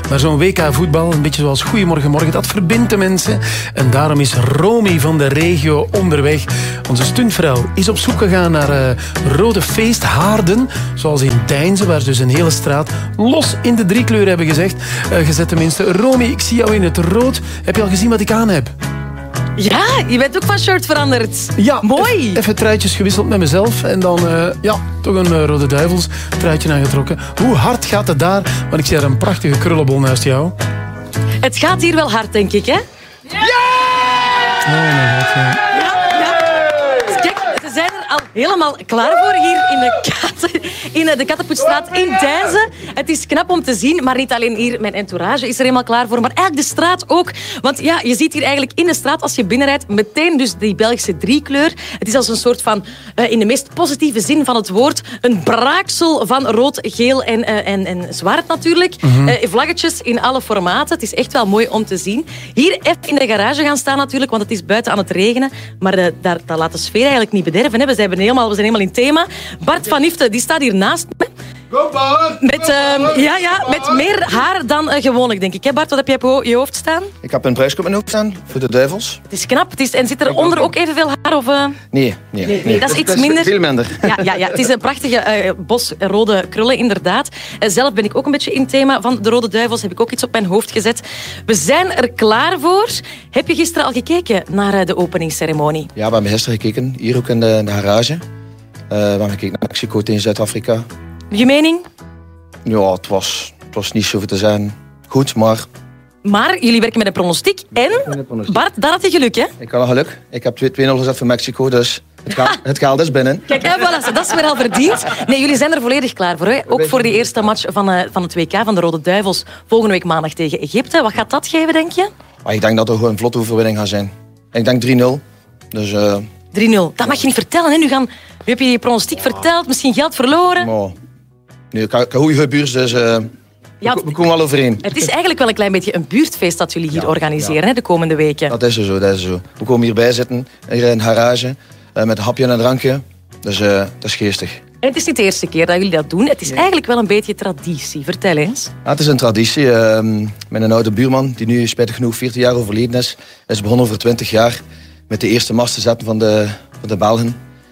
Maar zo'n WK voetbal, een beetje zoals Goeiemorgen Morgen, dat verbindt de mensen. En daarom is Romy van de regio onderweg. Onze stuntvrouw is op zoek gegaan naar rode feesthaarden. Zoals in Deinze, waar ze dus een hele straat los in de 3 kleuren hebben gezet tenminste. Romy, ik zie jou in het rood. Heb je al gezien wat ik aan heb? Ja, je bent ook van shirt veranderd. Ja, mooi. Even truitjes gewisseld met mezelf. En dan, toch een Rode Duivels truitje aangetrokken. Hoe hard gaat het daar? Want ik zie daar een prachtige krullenbol naast jou. Het gaat hier wel hard, denk ik, hè? Ja! Oh mijn god, ja. Kijk, ze zijn er al helemaal klaar voor hier in de Kattenpoetsstraat in Deinze. Het is knap om te zien, maar niet alleen hier. Mijn entourage is er helemaal klaar voor, maar eigenlijk de straat ook. Want ja, je ziet hier eigenlijk in de straat, als je binnenrijdt, meteen dus die Belgische 3-kleur. Het is als een soort van, in de meest positieve zin van het woord, een braaksel van rood, geel en zwart natuurlijk. Vlaggetjes in alle formaten. Het is echt wel mooi om te zien. Hier even in de garage gaan staan natuurlijk, want het is buiten aan het regenen. Maar dat laat de sfeer eigenlijk niet bederven. Hè. We zijn helemaal in thema. Bart van Ifte, die staat hier naast me. Met meer haar dan gewoonlijk, denk ik. Hè, Bart, wat heb jij op je hoofd staan? Ik heb een prijskop in mijn hoofd staan voor de Duivels. Het is knap. En zit er onder ook evenveel haar? Of, Nee. Dat is iets minder. Veel minder. Ja, het is een prachtige bos rode krullen, inderdaad. Zelf ben ik ook een beetje in het thema van de Rode Duivels. Heb ik ook iets op mijn hoofd gezet. We zijn er klaar voor. Heb je gisteren al gekeken naar de openingsceremonie? Ja, we hebben gisteren gekeken. Hier ook in de garage. We hebben gekeken naar Mexico tegen Zuid-Afrika. Je mening? Ja, het was niet zoveel te zijn. Goed, maar... Maar jullie werken met een pronostiek. En, Bart, daar had je geluk, hè? Ik had geluk. Ik heb 2-0 gezet voor Mexico, dus het geld is binnen. Kijk, voilà, dat is weer al verdiend. Nee, jullie zijn er volledig klaar voor. Hè? Ook voor die eerste match van het WK van de Rode Duivels. Volgende week maandag tegen Egypte. Wat gaat dat geven, denk je? Ik denk dat er gewoon een vlotte overwinning gaat zijn. Ik denk 3-0. Dus... 3-0. Dat mag je niet vertellen, hè? Nu heb je je pronostiek verteld, misschien geld verloren. Maar... Nee, ik heb goede buurt, dus we komen wel overeen. Het is eigenlijk wel een klein beetje een buurtfeest dat jullie hier organiseren, hè, de komende weken. Dat is zo. We komen hierbij zitten, hier in een garage, met een hapje en een drankje. Dus dat is geestig. En het is niet de eerste keer dat jullie dat doen. Het is eigenlijk wel een beetje traditie. Vertel eens. Ja, het is een traditie. Met een oude buurman, die nu spijtig genoeg 40 jaar overleden is begonnen over 20 jaar met de eerste mast te zetten van de Belgen.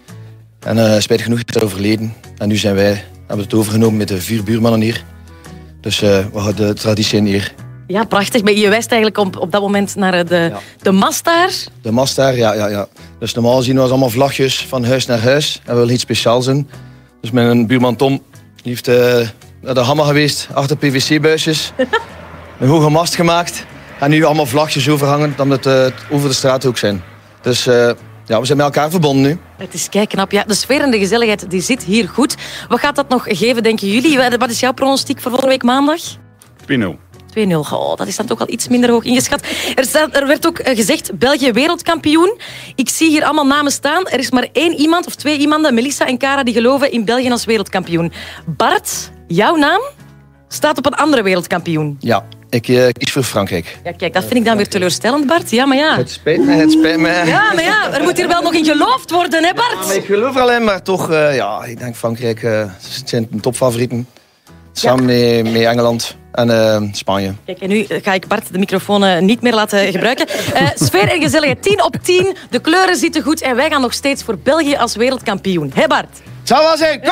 En spijtig genoeg is hij overleden. En nu hebben we het overgenomen met de 4 buurmannen hier. Dus we houden de traditie in hier. Ja, prachtig. Je wijst eigenlijk op dat moment naar de mast daar. De mast daar, ja. Dus normaal zien we allemaal vlagjes van huis naar huis. En we willen iets speciaals doen. Dus mijn buurman Tom die heeft naar de Hammer geweest, achter PVC-buisjes. Een hoge mast gemaakt. En nu allemaal vlagjes overhangen, omdat het over de straat ook zijn. Dus we zijn met elkaar verbonden nu. Het is knap. Ja, de sfeer en de gezelligheid die zit hier goed. Wat gaat dat nog geven, denken jullie? Wat is jouw pronostiek voor volgende week maandag? 2-0. 2-0. Oh, dat is dan toch al iets minder hoog ingeschat. Er werd ook gezegd, België wereldkampioen. Ik zie hier allemaal namen staan. Er is maar 1 iemand of 2 iemanden, Melissa en Cara, die geloven in België als wereldkampioen. Bart, jouw naam staat op een andere wereldkampioen. Ja, ik kies voor Frankrijk. Ja, kijk, dat vind ik dan weer teleurstellend, Bart. Ja, maar ja. Het spijt me. Ja, maar ja, er moet hier wel nog in geloofd worden, hè, Bart? Ja, maar ik geloof er alleen, maar toch, ik denk Frankrijk zijn een topfavorieten. Samen met Engeland en Spanje. Kijk, en nu ga ik Bart de microfoon niet meer laten gebruiken. Sfeer en gezelligheid, 10 op 10. De kleuren zitten goed en wij gaan nog steeds voor België als wereldkampioen. Hé, Bart? Het zal wel zijn. Kom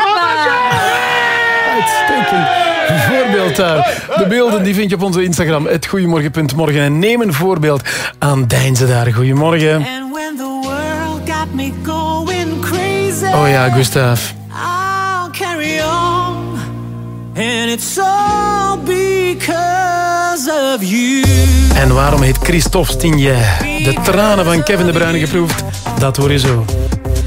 Uitstekend voorbeeld daar. De beelden die vind je op onze Instagram, @goeiemorgen.morgen. En neem een voorbeeld aan Deinze daar. Goedemorgen. Oh ja, Gustav. And it's all because of you. En waarom heeft Christophe Stigné de tranen van Kevin De Bruyne geproefd? Dat hoor je zo.